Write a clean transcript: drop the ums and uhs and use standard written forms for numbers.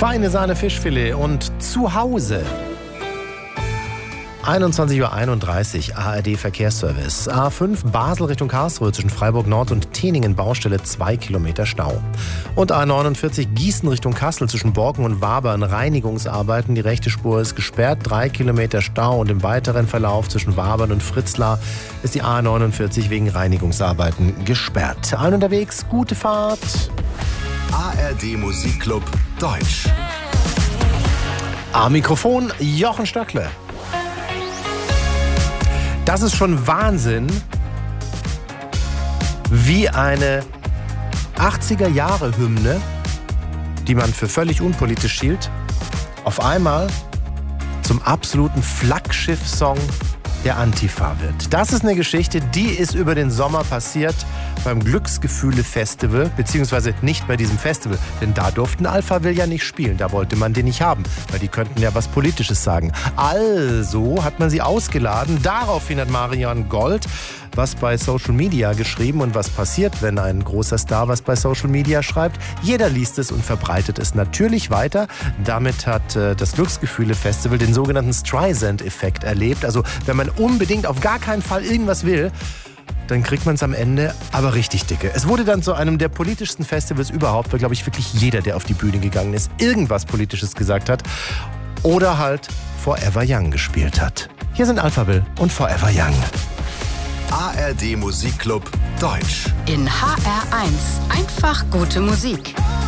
Feine Sahne Fischfilet und zu Hause. 21:31 Uhr, ARD Verkehrsservice. A5 Basel Richtung Karlsruhe zwischen Freiburg Nord und Teningen Baustelle 2 Kilometer Stau. Und A49 Gießen Richtung Kassel zwischen Borken und Wabern Reinigungsarbeiten. Die rechte Spur ist gesperrt, 3 Kilometer Stau und im weiteren Verlauf zwischen Wabern und Fritzlar ist die A49 wegen Reinigungsarbeiten gesperrt. Allen unterwegs, gute Fahrt. ARD Musikclub Deutsch. Am Mikrofon Jochen Stöckle. Das ist schon Wahnsinn, wie eine 80er-Jahre-Hymne, die man für völlig unpolitisch hielt, auf einmal zum absoluten Flaggschiff-Song der Antifa wird. Das ist eine Geschichte, die ist über den Sommer passiert beim Glücksgefühle-Festival, beziehungsweise nicht bei diesem Festival, denn da durften Alphaville ja nicht spielen, da wollte man den nicht haben, weil die könnten ja was Politisches sagen. Also hat man sie ausgeladen, daraufhin hat Marian Gold was bei Social Media geschrieben und was passiert, wenn ein großer Star was bei Social Media schreibt. Jeder liest es und verbreitet es natürlich weiter. Damit hat das Glücksgefühle-Festival den sogenannten Streisand-Effekt erlebt. Also wenn man unbedingt auf gar keinen Fall irgendwas will, dann kriegt man es am Ende aber richtig dicke. Es wurde dann zu einem der politischsten Festivals überhaupt, weil, glaube ich, wirklich jeder, der auf die Bühne gegangen ist, irgendwas Politisches gesagt hat oder halt Forever Young gespielt hat. Hier sind Alphaville und Forever Young. ARD Musikclub Deutsch. In HR1 einfach gute Musik.